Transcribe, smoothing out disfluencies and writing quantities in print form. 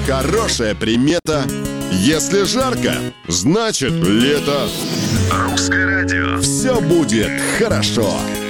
хорошая примета. Если жарко, значит лето. Русское радио. Все будет хорошо.